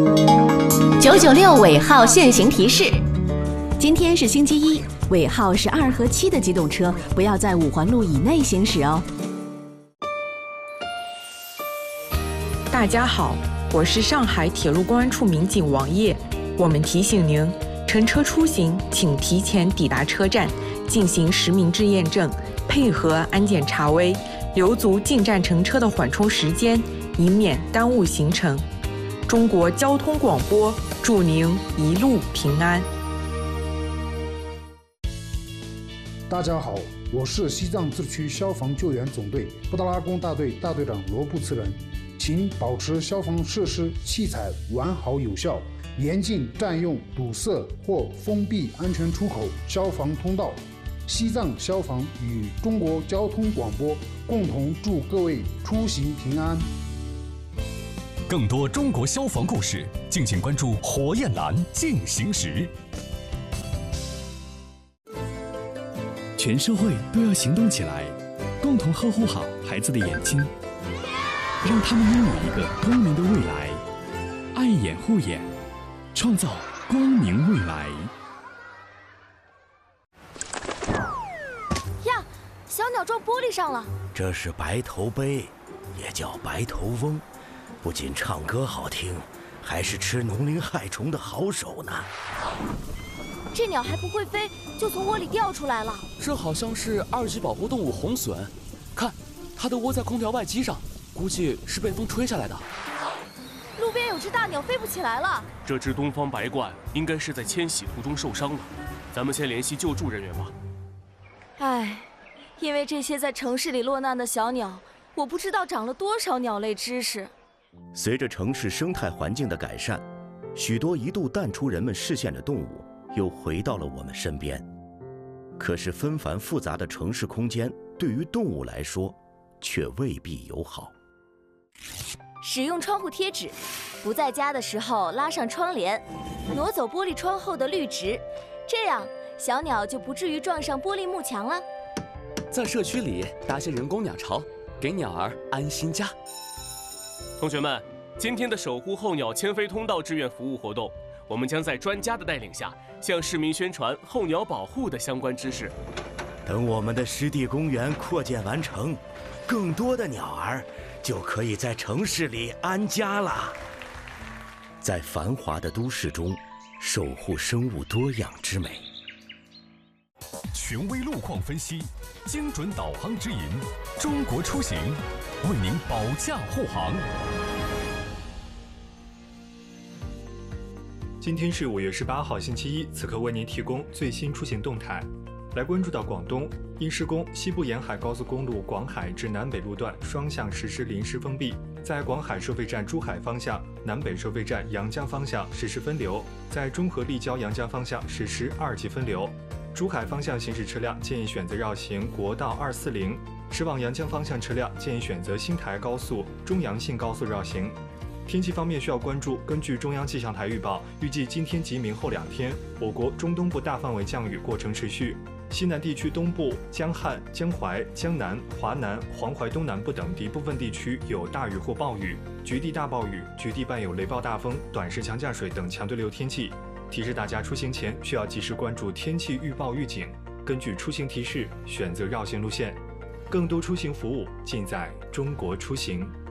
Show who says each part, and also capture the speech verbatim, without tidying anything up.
Speaker 1: 九九六尾号限行提示：今天是星期一，尾号是二和七的机动车不要在五环路以内行驶哦。
Speaker 2: 大家好，我是上海铁路公安处民警王烨。我们提醒您，乘车出行请提前抵达车站，进行实名制验证，配合安检查微，留足进站乘车的缓冲时间，以免耽误行程。中国交通广播祝您一路平安。
Speaker 3: 大家好，我是西藏自治区消防救援总队布达拉宫大队大队长罗布茨仁，请保持消防设施器材完好有效，严禁占用、堵塞或封闭安全出口、消防通道。西藏消防与中国交通广播共同祝各位出行平安。
Speaker 4: 更多中国消防故事，敬请关注火焰蓝进行时。
Speaker 5: 全社会都要行动起来，共同呵护好孩子的眼睛，让他们拥有一个光明的未来。爱眼护眼，创造光明未来。
Speaker 6: 呀，小鸟撞玻璃上了。
Speaker 7: 这是白头鹎，也叫白头翁，不仅唱歌好听，还是吃农林害虫的好手呢。
Speaker 6: 这鸟还不会飞，就从窝里掉出来了。
Speaker 8: 这好像是二级保护动物红隼，看，它都窝在空调外机上，估计是被风吹下来的。
Speaker 6: 路边有只大鸟飞不起来了。
Speaker 9: 这只东方白鹳应该是在迁徙途中受伤了，咱们先联系救助人员吧。
Speaker 6: 唉，因为这些在城市里落难的小鸟，我不知道长了多少鸟类知识。
Speaker 7: 随着城市生态环境的改善，许多一度淡出人们视线的动物又回到了我们身边。可是纷繁复杂的城市空间对于动物来说却未必友好。
Speaker 6: 使用窗户贴纸，不在家的时候拉上窗帘，挪走玻璃窗后的绿植，这样小鸟就不至于撞上玻璃幕墙了。
Speaker 8: 在社区里搭些人工鸟巢，给鸟儿安心家。
Speaker 9: 同学们，今天的守护候鸟迁飞通道志愿服务活动，我们将在专家的带领下，向市民宣传候鸟保护的相关知识。
Speaker 7: 等我们的湿地公园扩建完成，更多的鸟儿就可以在城市里安家了。在繁华的都市中，守护生物多样之美。
Speaker 4: 权威路况分析，精准导航指引，中国出行为您保驾护航。
Speaker 10: 今天是五月十八号，星期一。此刻为您提供最新出行动态。来关注到广东，因施工，西部沿海高速公路广海至南北路段双向实施临时封闭，在广海收费站珠海方向、南北收费站阳江方向实施分流，在中和立交阳江方向实施二级分流。珠海方向行驶车辆建议选择绕行国道二四零，驶往阳江方向车辆建议选择新台高速、中阳信高速绕行。天气方面需要关注，根据中央气象台预报，预计今天及明后两天，我国中东部大范围降雨过程持续，西南地区东部、江汉、江淮、江南、华南、黄淮东南部等地部分地区有大雨或暴雨，局地大暴雨，局地伴有雷暴大风、短时强降水等强对流天气。提示大家出行前需要及时关注天气预报预警，根据出行提示选择绕行路线。更多出行服务尽在中国出行。